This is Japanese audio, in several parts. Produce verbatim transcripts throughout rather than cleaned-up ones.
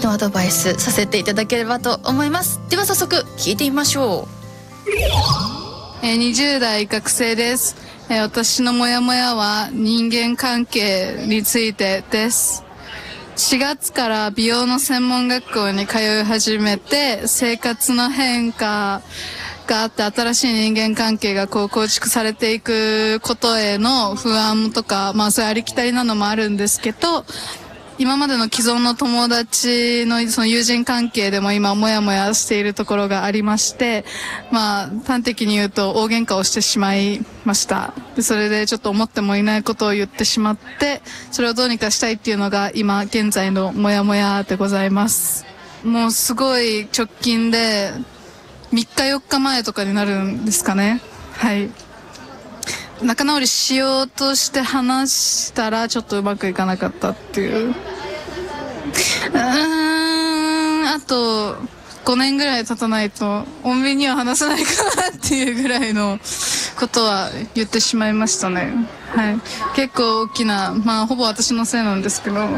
のアドバイスさせていただければと思います。では早速聞いてみましょう。えー、にじゅう代学生です。えー、私のモヤモヤは人間関係についてです。しがつから美容の専門学校に通い始めて、生活の変化があって新しい人間関係がこう構築されていくことへの不安とか、まあそういうありきたりなのもあるんですけど、今までの既存の友達のその友人関係でも今モヤモヤしているところがありまして、まあ端的に言うと大喧嘩をしてしまいました。でそれでちょっと思ってもいないことを言ってしまって、それをどうにかしたいっていうのが今現在のモヤモヤでございます。もうすごい直近でみっかよっかまえとかになるんですかね。はい。仲直りしようとして話したらちょっとうまくいかなかったっていう。うーん、あとごねんぐらい経たないと穏便には話せないかなっていうぐらいのことは言ってしまいましたね。はい。結構大きな、まあほぼ私のせいなんですけど。は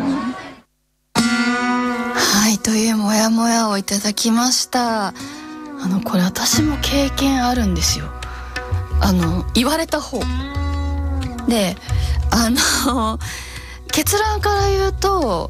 い、というモヤモヤをいただきました。あのこれ私も経験あるんですよ。あの言われた方で、あの結論から言うと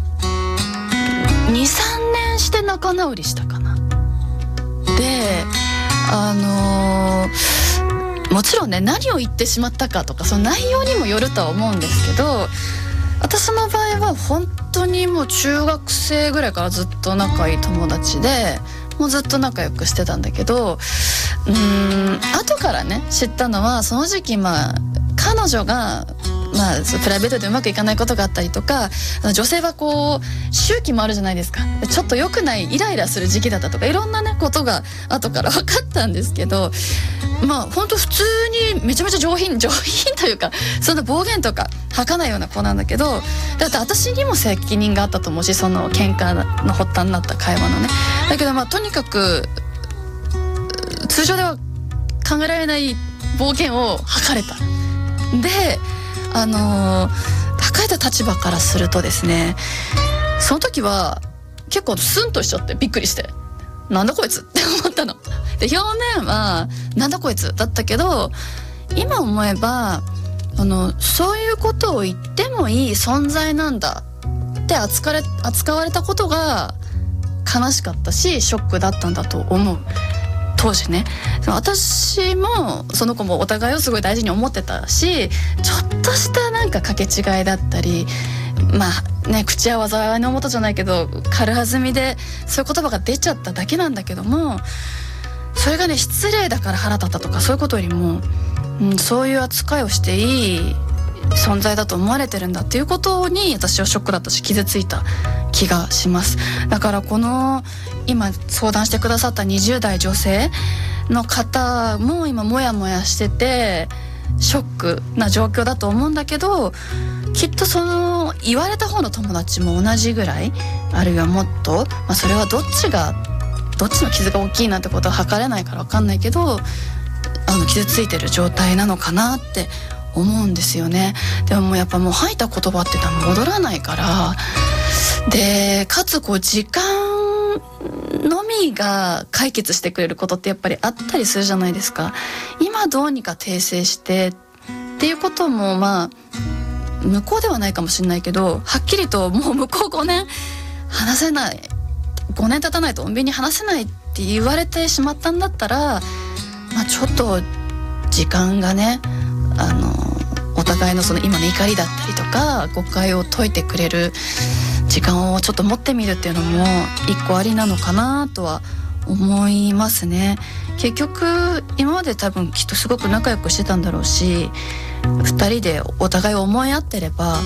にさんねんして仲直りしたかな。であのもちろんね、何を言ってしまったかとかその内容にもよるとは思うんですけど、私の場合は本当にもう中学生ぐらいからずっと仲いい友達で、もうずっと仲良くしてたんだけど、うーん後からね知ったのは、その時期まあ彼女がまあプライベートでうまくいかないことがあったりとか、女性はこう周期もあるじゃないですか。ちょっと良くないイライラする時期だったとか、いろんなねことが後から分かったんですけど、まあ本当普通にめちゃめちゃ上品上品というか、そんな暴言とか吐かないような子なんだけど、だって私にも責任があったと思うし、その喧嘩の発端になった会話のね。だけどまあとにかく通常では考えられない暴言を吐かれた。であのー、吐かれた立場からするとですね、その時は結構スンとしちゃって、びっくりして、なんだこいつって思ったので、表面はなんだこいつだったけど、今思えばあのそういうことを言ってもいい存在なんだって扱われ、扱われたことが悲しかったしショックだったんだと思う。当時ね、私もその子もお互いをすごい大事に思ってたし、ちょっとしたなんか掛け違いだったり、まあね、口は災いのもとじゃないけど軽はずみでそういう言葉が出ちゃっただけなんだけども、それがね失礼だから腹立ったとかそういうことよりも、うん、そういう扱いをしていい存在だと思われてるんだっていうことに私はショックだったし傷ついた気がします。だからこの今相談してくださったにじゅう代女性の方も今モヤモヤしててショックな状況だと思うんだけど、きっとその言われた方の友達も同じぐらい、あるいはもっと、まあ、それはどっちがどっちの傷が大きいなんてことは測れないから分かんないけど、あの傷ついてる状態なのかなって思うんですよね。でももうやっぱもう吐いた言葉ってのは戻らないから、でかつこう時間のみが解決してくれることってやっぱりあったりするじゃないですか。今どうにか訂正してっていうこともまあ向こうではないかもしれないけど、はっきりともう向こうごねん話せない、ごねん経たないと穏便に話せないって言われてしまったんだったら、まあ、ちょっと時間がね、あのお互いのその今の怒りだったりとか誤解を解いてくれる時間をちょっと持ってみるっていうのも一個ありなのかなとは思いますね。結局今まで多分きっとすごく仲良くしてたんだろうし、ふたりでお互い思い合ってれば、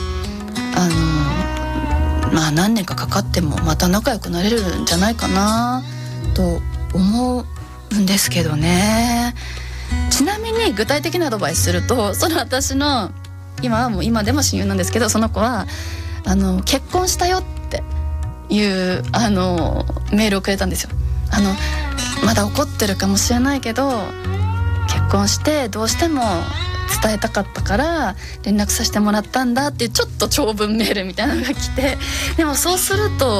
あのまあ何年かかかってもまた仲良くなれるんじゃないかなと思うんですけどね。ちなみに具体的なアドバイスすると、その私の今はもう今でも親友なんですけど、その子はあの結婚したよっていうあのメールをくれたんですよ。あのまだ怒ってるかもしれないけど結婚してどうしても伝えたかったから連絡させてもらったんだっていうちょっと長文メールみたいなのが来て、でもそうすると